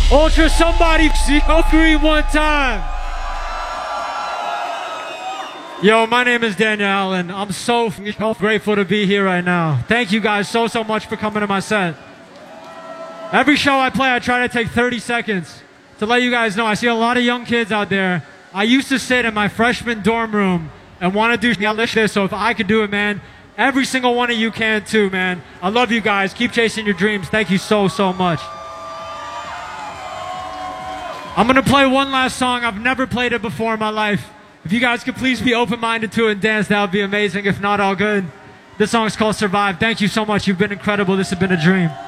Ultra, somebody go green one time. Yo, my name is Daniel Allen. I'm so grateful to be here right now. Thank you guys so much for coming to my set. Every show I play, I try to take 30 seconds to let you guys know. I see a lot of young kids out there. I used to sit in my freshman dorm room and want to do this, so if I could do it, man, every single one of you can too, man. I love you guys. Keep chasing your dreams. Thank you so much. I'm going to play one last song. I've never played it before in my life. If you guys could please be open-minded to it and dance, that would be amazing. If not, all good. This song is called Survive. Thank you so much. You've been incredible. This has been a dream.